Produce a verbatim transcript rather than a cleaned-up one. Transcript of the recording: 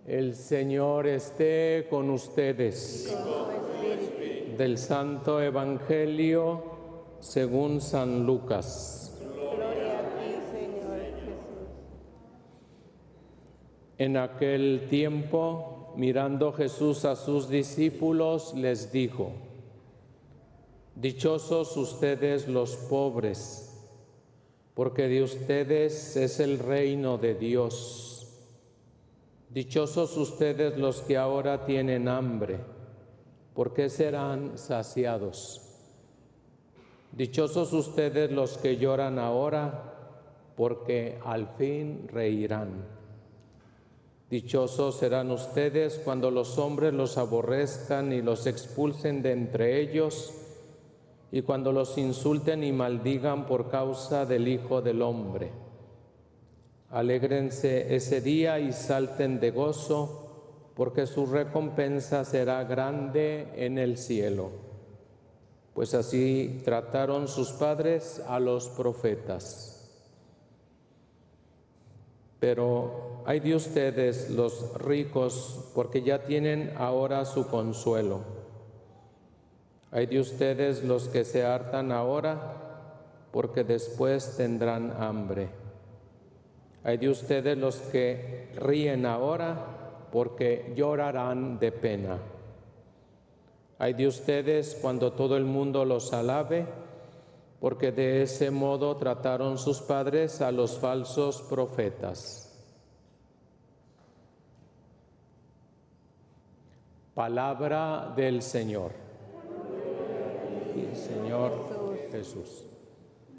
El Señor esté con ustedes. Con tu espíritu. Del Santo Evangelio según San Lucas. Gloria a ti, Señor Jesús. En aquel tiempo, mirando Jesús a sus discípulos, les dijo: Dichosos ustedes los pobres, porque de ustedes es el reino de Dios. Dichosos ustedes los que ahora tienen hambre, porque serán saciados. Dichosos ustedes los que lloran ahora, porque al fin reirán. Dichosos serán ustedes cuando los hombres los aborrezcan y los expulsen de entre ellos, y cuando los insulten y maldigan por causa del Hijo del Hombre. Alégrense ese día y salten de gozo, porque su recompensa será grande en el cielo. Pues así trataron sus padres a los profetas. Pero ay de ustedes los ricos, porque ya tienen ahora su consuelo. Ay de ustedes los que se hartan ahora, porque después tendrán hambre. Ay de ustedes los que ríen ahora, porque llorarán de pena. Ay de ustedes cuando todo el mundo los alabe, porque de ese modo trataron sus padres a los falsos profetas. Palabra del Señor. Y Señor Jesús.